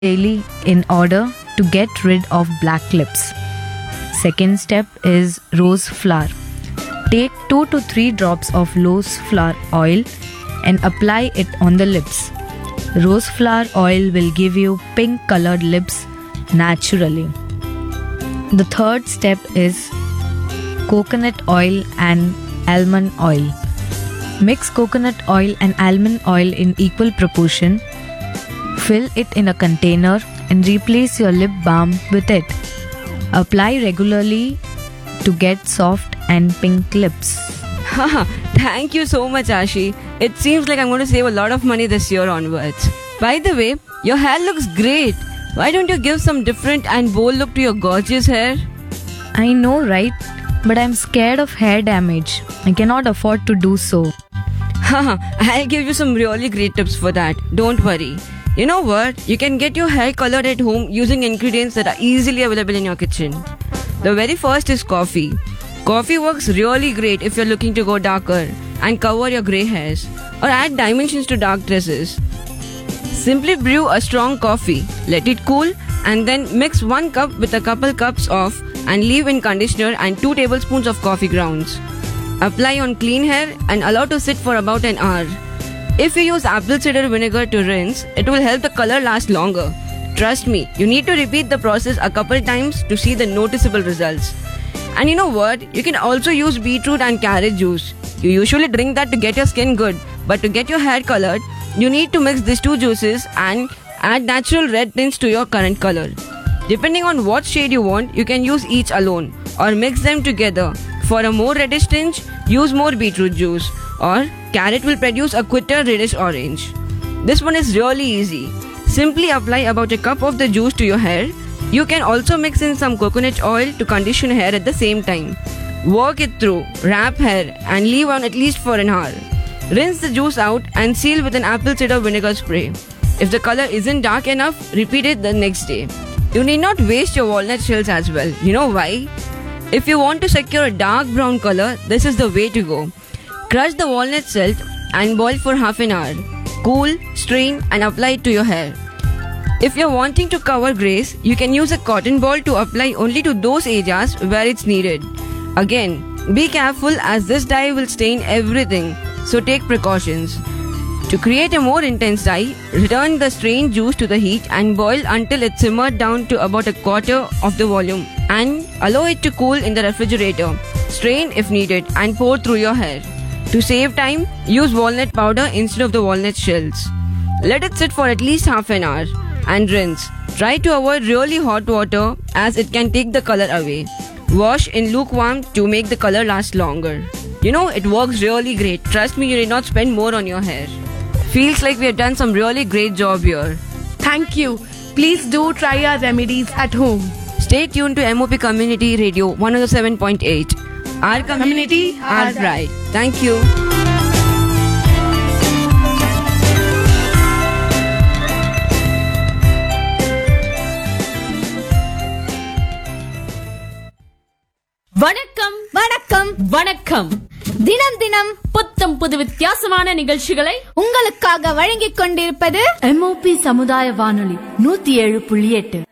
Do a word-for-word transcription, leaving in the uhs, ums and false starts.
daily in order to get rid of black lips. Second step is rose flower. Take two to three drops of rose flower oil and apply it on the lips. Rose flower oil will give you pink colored lips naturally. The third step is coconut oil and almond oil. Mix coconut oil and almond oil in equal proportion. Fill it in a container and replace your lip balm with it. Apply regularly to get soft and pink lips. Haha, thank you so much, Ashi. It seems like I'm going to save a lot of money this year onwards. By the way, your hair looks great. Why don't you give some different and bold look to your gorgeous hair? I know, right? But I'm scared of hair damage. I cannot afford to do so. Haha, I'll give you some really great tips for that. Don't worry. You know what? You can get your hair colored at home using ingredients that are easily available in your kitchen. The very first is coffee. Coffee works really great if you're looking to go darker and cover your grey hairs or add dimensions to dark dresses. Simply brew a strong coffee, let it cool, and then mix one cup with a couple cups of and leave in conditioner and two tablespoons of coffee grounds. Apply on clean hair and allow to sit for about an hour. If you use apple cider vinegar to rinse, it will help the color last longer. Trust me, you need to repeat the process a couple times to see the noticeable results. And you know what? You can also use beetroot and carrot juice. You usually drink that to get your skin good, but to get your hair colored, you need to mix these two juices and add natural red tints to your current color. Depending on what shade you want, you can use each alone or mix them together. For a more reddish tinge, use more beetroot juice, or carrot will produce a quicker reddish orange. This one is really easy. Simply apply about a cup of the juice to your hair. You can also mix in some coconut oil to condition hair at the same time. Work it through, wrap hair and leave on at least for an hour. Rinse the juice out and seal with an apple cider vinegar spray. If the color isn't dark enough, repeat it the next day. You need not waste your walnut shells as well. You know why? If you want to secure a dark brown color, this is the way to go. Crush the walnut shells and boil for half an hour. Cool, strain and apply it to your hair. If you're wanting to cover grays, you can use a cotton ball to apply only to those areas where it's needed. Again, be careful as this dye will stain everything, so take precautions. To create a more intense dye, return the strained juice to the heat and boil until it's simmered down to about a quarter of the volume and allow it to cool in the refrigerator. Strain if needed and pour through your hair. To save time, use walnut powder instead of the walnut shells. Let it sit for at least half an hour and rinse. Try to avoid really hot water as it can take the color away. Wash in lukewarm to make the color last longer. You know, it works really great. Trust me, you need not spend more on your hair. Feels like we have done some really great job here. Thank you. Please do try our remedies at home. Stay tuned to M O P Community Radio one oh seven point eight. Our community, our pride. Thank you. வணக்கம் வணக்கம் வணக்கம் தினம் தினம் புத்தம் புது வித்தியாசமான நிகழ்ச்சிகளை உங்களுக்காக வழங்கிக் கொண்டிருப்பது எம்ஓபி சமுதாய வானொலி நூத்தி ஏழு புள்ளி எட்டு